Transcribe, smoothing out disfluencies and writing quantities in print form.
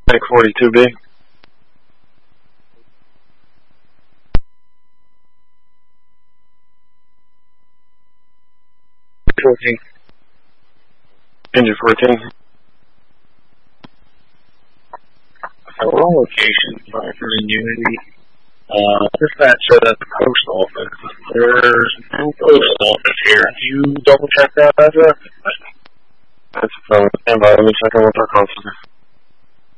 Bank 42B. 14. Engine 14. Wrong location, for Unity. Dispatch at the post office. There's no post office here. Can you double check that address? That's a phone. Stand by, let me check on with our constable.